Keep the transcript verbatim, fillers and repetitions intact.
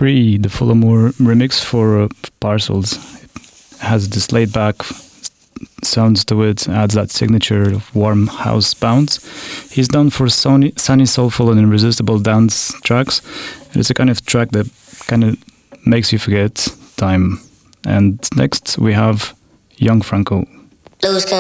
three, the Full Amour remix for uh, Parcels. It has this laid back sounds to it, adds that signature of warm house bounce. He's done for sunny, sunny soulful and irresistible dance tracks. And it's a kind of track that kind of makes you forget time. And next we have Young Franco. Lose